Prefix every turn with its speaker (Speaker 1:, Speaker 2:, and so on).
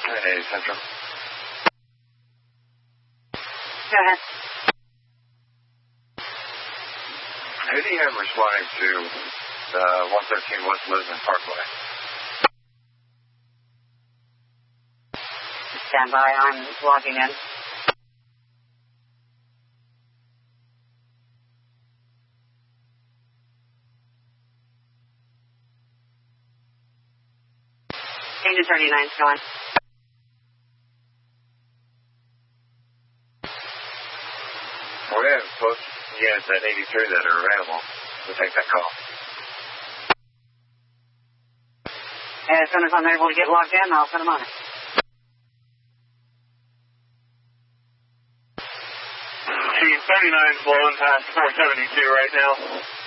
Speaker 1: 980 Central.
Speaker 2: Go ahead.
Speaker 1: Who do you have responding to the 113 West Lisbon Parkway?
Speaker 2: Stand by, I'm logging in. Agent 39's going.
Speaker 1: We have post units at 83 that are available to take that call.
Speaker 2: And as soon as I'm able to get logged in, I'll send them on it.
Speaker 3: Team 39's blowing past 472 right now.